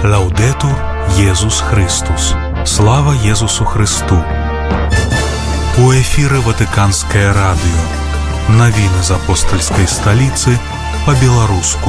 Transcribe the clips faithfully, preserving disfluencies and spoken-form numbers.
Лаўдэтур Езус Христус. Слава Езусу Христу. У эфіры Ватыканскае радыё. Навіны з апостальскай сталіцы па-беларуску.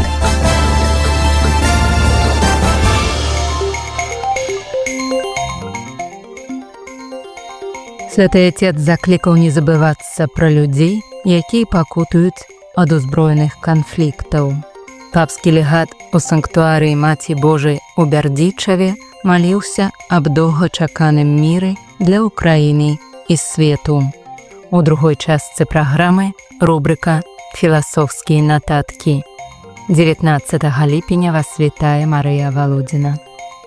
Святы Отец заклікаў не забывацца пра людзей, якія пакутуюць ад узброеных канфліктаў. Папскі легат у санктуарыі Маці Божай у Бярдзічаве маліўся аб доўгачаканым міры для Украіны і свету. У другой частцы праграмы рубрыка «Філасофскія нататкі». дзевятнаццатага ліпеня вас вітае Марыя Валодзіна.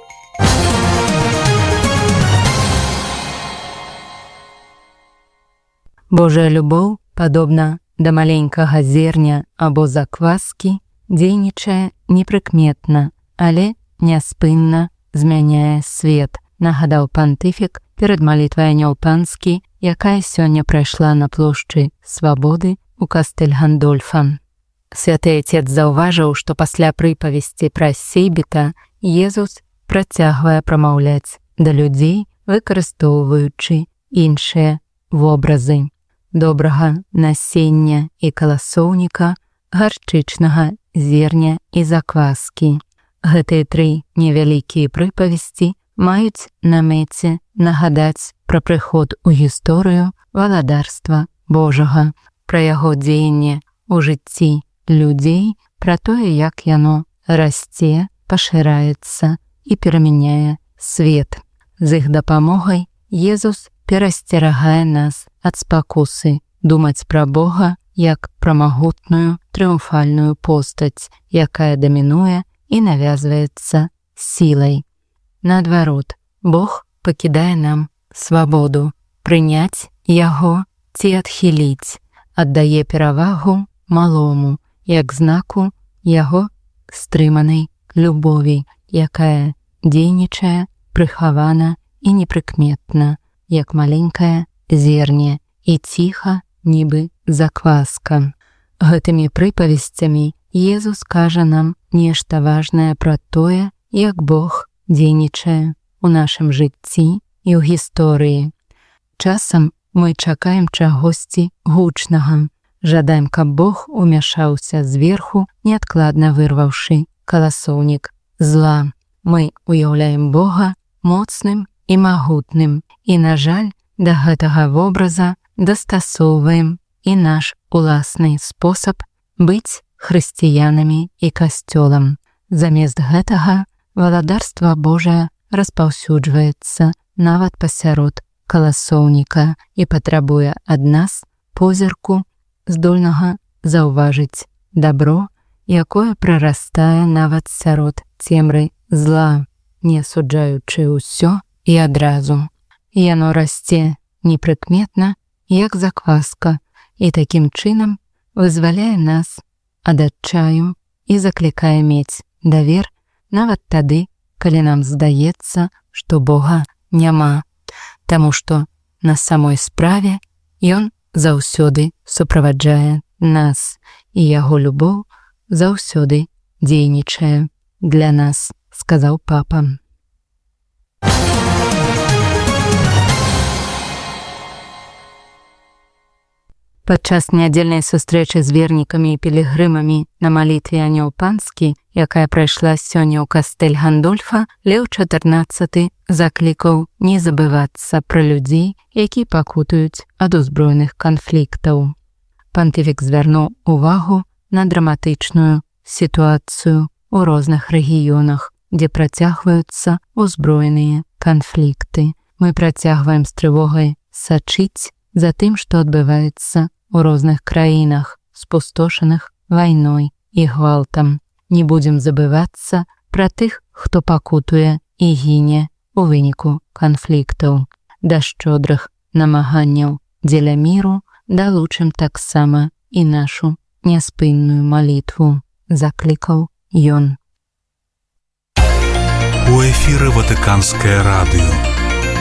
Божая любоў, падобна да маленькага зерня або закваскі, дзейнічае непрыкметна, але няспынна змяняе свет, нагадаў пантыфік перад малітвай Анёл Панскі, якая сёння прайшла на плошчы Свабоды у Кастэль Гандольфа. Святы Отец заўважыў, што пасля прыпавесці пра Сейбіта Езус працягвае прамаўляць да людзей, выкарыстоўваючы іншыя вобразы добрага насення і каласоўніка, гарчычнага зерня і закваскі. Гэтыя тры невялікія прыпавесці маюць на мэце нагадаць пра прыход у гісторыю валадарства Божага, пра яго дзеянне ў жыцці людзей, пра тое, як яно расце, пашыраецца і перамяняе свет. З іх дапамогай Езус перасцерагае нас ад спакусы думаць пра Бога як пра магутную трыумфальную постаць, якая дамінуе і навязваецца сілай. Наадварот, Бог пакідае нам свабоду прыняць яго ці адхіліць, аддае перавагу малому, як знаку яго стрыманай любові, якая дзейнічае прыхавана і непрыкметна, як маленькае зерне і ціха, нібы закваска. Гэтымі прыпавесцямі Езус кажа нам нешта важнае пра тое, як Бог дзейнічае у нашым жыцці і ў гісторыі. Часам мы чакаем чагосьці гучнага, жадаем, каб Бог умяшаўся зверху, неадкладна вырваўшы каласоўнік зла. Мы уяўляем Бога моцным і магутным, і, на жаль, да гэтага вобраза дастасоўваем і наш уласны спосаб быць хрысціянамі і касцёлам. Замест гэтага валадарства Божае распаўсюджваецца нават пасярод каласоўніка і патрабуе ад нас позірку, здольнага заўважыць дабро, якое прарастае нават сярод цемры зла, не асуджаючы ўсё і адразу. Яно расце непрыкметна, як закваска, і такім чынам вызваляе нас ад адчаю і заклікае мець давер нават тады, калі нам здаецца, што Бога няма, таму што на самой справе Ён заўсёды суправаджае нас, і яго любоў заўсёды дзейнічае для нас, сказаў папа. Падчас нядзельнай сустрэчы з вернікамі і пілігрымамі на малітве Анёл Панскі, якая прайшла сёння ў Кастэль Гандольфа, Леў чатырнаццаты заклікаў не забывацца пра людзей, які пакутуюць ад узброеных канфліктаў. Пантыфік звярнуў увагу на драматычную сітуацыю ў розных рэгіёнах, дзе працягваюцца узброеныя канфлікты. Мы працягваем з трывогай сачыць за тым, што адбываецца у розных краінах, спустошаных вайной і гвалтам. Не будзем забывацца пра тых, хто пакутуе і гіне у выніку канфліктаў. Да шчодрых намаганняў дзеля міру далучым таксама і нашу няспынную малітву, заклікаў ён. У эфіры Ватыканскае радыё.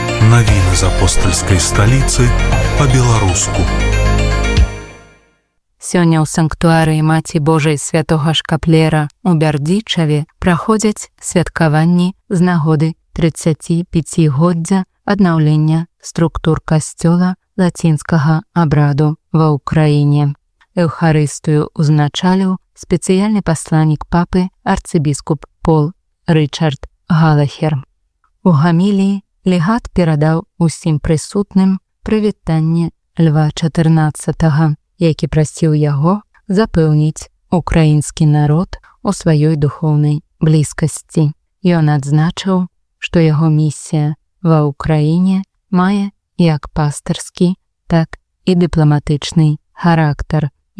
Навіны з апостальскай сталіцы па-беларуску. Сёння ў санктуарыі Маці Божай святога Шкаплера у Бярдзічаве праходзяць святкаванні з нагоды трыццаціпяцігоддзя аднаўлення структур касцёла лацінскага абраду ва ўкраіне. Эўхарыстыю узначаліў спецыяльны пасланнік папы арцыбіскуп Пол Рычард Галахер. У гаміліі легат перадаў усім прысутным прывітанне Льва чатырнаццатага, які прасіў яго запэўніць украінскі народ у сваёй духоўнай блізкасці. Ён адзначыў, што яго місія ва ўкраіне мае як пастырскі, так і дыпламатычны характар,